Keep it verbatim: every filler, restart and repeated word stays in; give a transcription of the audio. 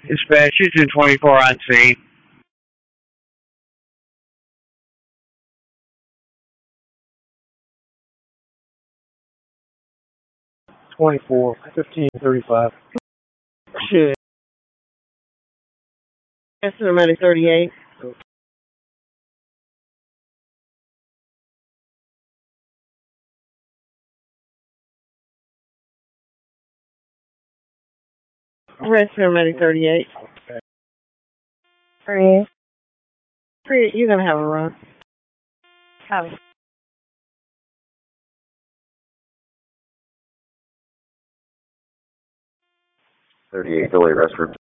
Dispatch, Houston twenty-four on scene. twenty-four, fifteen thirty-five. Shit. That's Cinematic thirty-eight. Red Cinematic thirty-eight. Pretty. Pretty, you're gonna have a run. Copy. thirty-eight, Philly restroom.